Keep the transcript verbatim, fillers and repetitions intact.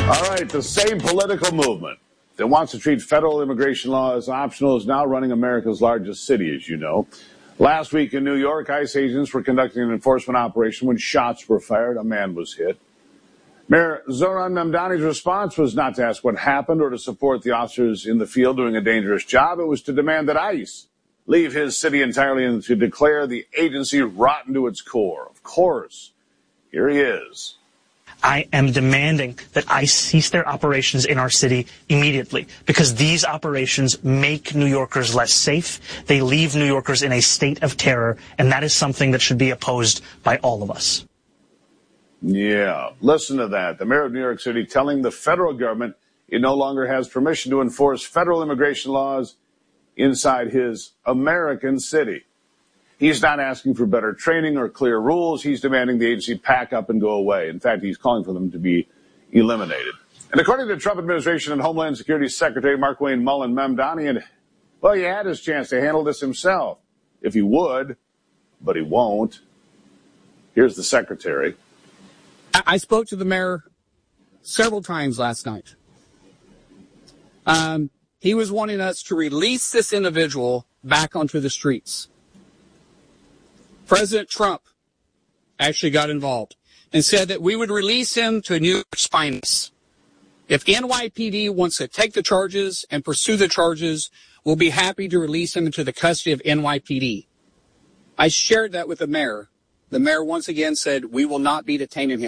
All right, the same political movement that wants to treat federal immigration law as optional is now running America's largest city, as you know. Last week in New York, ICE agents were conducting an enforcement operation when shots were fired. A man was hit. Mayor Zohran Mamdani's response was not to ask what happened or to support the officers in the field doing a dangerous job. It was to demand that ICE leave his city entirely and to declare the agency rotten to its core. Of course, here he is. I am demanding that ICE cease their operations in our city immediately because these operations make New Yorkers less safe. They leave New Yorkers in a state of terror, and that is something that should be opposed by all of us. Yeah, listen to that. The mayor of New York City telling the federal government it no longer has permission to enforce federal immigration laws inside his American city. He's not asking for better training or clear rules. He's demanding the agency pack up and go away. In fact, he's calling for them to be eliminated. And according to the Trump administration and Homeland Security Secretary Markwayne Mullin, Mamdani, and, well, he had his chance to handle this himself, if he would, but he won't. Here's the secretary. I spoke to the mayor several times last night. Um, he was wanting us to release this individual back onto the streets. President Trump actually got involved and said that we would release him to a New York spineless. If N Y P D wants to take the charges and pursue the charges, we'll be happy to release him into the custody of N Y P D. I shared that with the mayor. The mayor once again said we will not be detaining him.